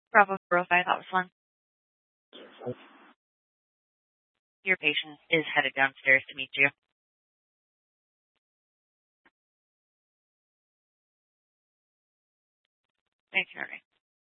Bravo 405, that was one. Your patient is headed downstairs to meet you. Thank you, Mary.